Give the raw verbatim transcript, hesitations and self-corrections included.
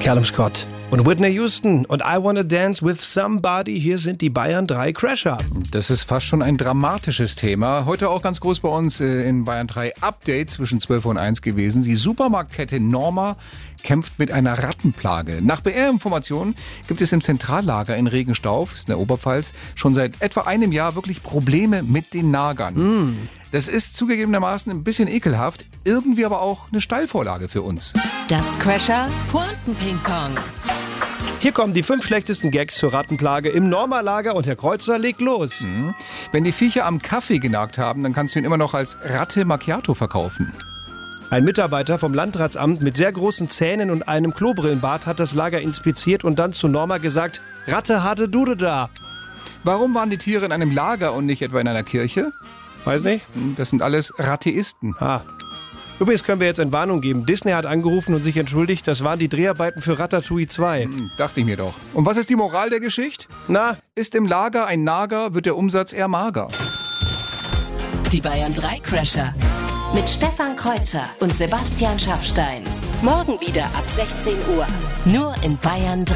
Callum Scott und Whitney Houston und I Wanna Dance with Somebody. Hier sind die Bayern drei Crasher. Das ist fast schon ein dramatisches Thema. Heute auch ganz groß bei uns in Bayern drei Update zwischen zwölf und eins gewesen. Die Supermarktkette Norma kämpft mit einer Rattenplage. Nach B R-Informationen gibt es im Zentrallager in Regenstauf, ist in der Oberpfalz, schon seit etwa einem Jahr wirklich Probleme mit den Nagern. Mm. Das ist zugegebenermaßen ein bisschen ekelhaft, irgendwie aber auch eine Steilvorlage für uns. Das Crasher Pointen-Ping-Pong. Hier kommen die fünf schlechtesten Gags zur Rattenplage im Norma-Lager und Herr Kreuzer legt los. Mhm. Wenn die Viecher am Kaffee genagt haben, dann kannst du ihn immer noch als Ratte Macchiato verkaufen. Ein Mitarbeiter vom Landratsamt mit sehr großen Zähnen und einem Klobrillenbart hat das Lager inspiziert und dann zu Norma gesagt, Ratte hatte Dude da. Warum waren die Tiere in einem Lager und nicht etwa in einer Kirche? Weiß nicht. Das sind alles Ratteisten. Ah. Übrigens können wir jetzt Entwarnung geben. Disney hat angerufen und sich entschuldigt, das waren die Dreharbeiten für Ratatouille zwei. Hm, dachte ich mir doch. Und was ist die Moral der Geschichte? Na? Ist im Lager ein Nager, wird der Umsatz eher mager. Die Bayern drei Crasher. Mit Stefan Kreuzer und Sebastian Schaffstein. Morgen wieder ab sechzehn Uhr. Nur in Bayern drei.